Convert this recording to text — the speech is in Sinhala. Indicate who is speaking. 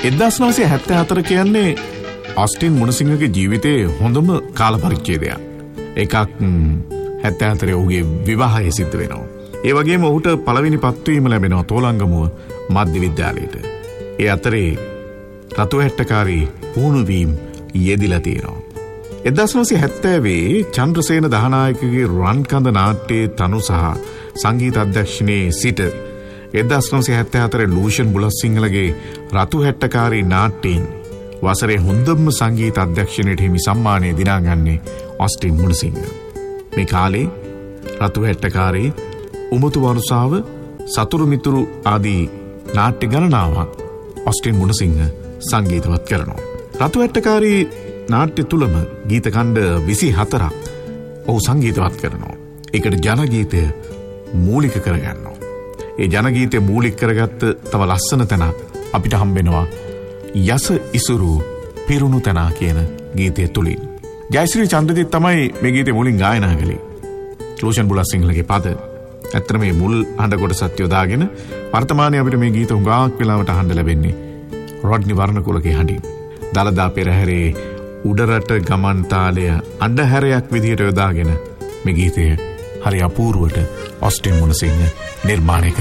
Speaker 1: 1974 කියන්නේ ඔස්ටින් මුණසිංහගේ ජීවිතයේ හොඳම කාල පරිච්ඡේදයක්. එකක් 74 ඔහුගේ විවාහය සිද්ධ වෙනවා. ඒ වගේම ඔහුට පළවෙනි පත්වීම ලැබෙනවා තෝලංගමුව මධ්‍ය විද්‍යාලයට. ඒ අතරේ රතු හැට්ටකාරී පුහුණුවීම් යෙදිලා තියෙනවා. 1970 චන්ද්‍රසේන දහනායකගේ රන්කඳ නාට්‍යයේ තනු සහ සංගීත අධ්‍යක්ෂණයේ සිට 1974 ලූෂන් බුලත්සිංහලගේ රතු හැට්ටකාරී නාට්‍යයෙන් වසරේ හොඳම සංගීත අධ්‍යක්ෂණයට හිමි සම්මානය දිනාගන්නේ ඔස්ටින් මුණසිංහ. මේ කාලේ රතු හැට්ටකාරී උමතු වරුසාව සතුරු මිතුරු ආදී නාට්‍ය ගණනාවක් ඔස්ටින් මුණසිංහ සංගීතවත් කරනවා. රතු හැට්ටකාරී නාට්‍ය තුලම ගීත ඛණ්ඩ 24ක් ඔහු සංගීතවත් කරනවා. ඒකට ජනගීතය මූලික කරගන්නවා. ඒ ජනගීතය මූලික කරගත්ත තව ලස්සන තැනක් අපිට හම්බෙනවා යස ඉසුරු පිරුණු තැනා කියන ගීතය තුලින්. ජයශ්‍රී චන්ද්‍රජිත් තමයි මේ ගීතය මුලින් ගායනා කළේ. ලූෂන් බුලත්සිංහලගේ පද. ඇත්තට මේ මුල් හඬ කොටසත් යොදාගෙන වර්තමානයේ අපිට මේ ගීත හුඟක් වෙලාවට අහන්න ලැබෙන්නේ රොඩ්නි වර්ණකුලගේ හඬින්. දලදා පෙරහැරේ උඩරට ගමන් තාලය අඬහැරයක් විදිහට යොදාගෙන මේ ගීතය හරි අපූර්වට ඔස්ටින් මුණසිංහ නිර්මාණය කළා.